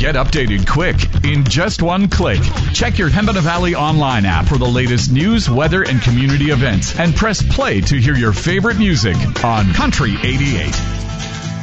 Get updated quick in just one click. Check your Pembina Valley online app for the latest news, weather, and community events, and press play to hear your favorite music on Country 88.